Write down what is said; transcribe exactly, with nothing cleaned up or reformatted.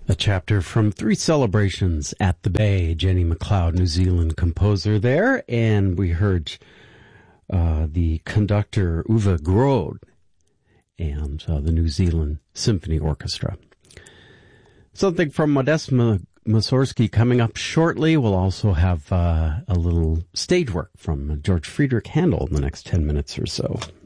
A chapter from Three Celebrations at the Bay, Jenny MacLeod, New Zealand composer there, and we heard uh, the conductor Uwe Grode and uh, the New Zealand Symphony Orchestra. Something from Modest Mussorgsky coming up shortly. We'll also have uh, a little stage work from George Friedrich Handel in the next ten minutes or so.